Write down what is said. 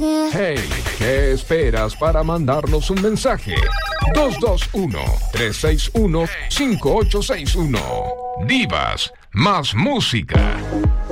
Hey, ¿qué esperas para mandarnos un mensaje? 221-361-5861. Divas, más música.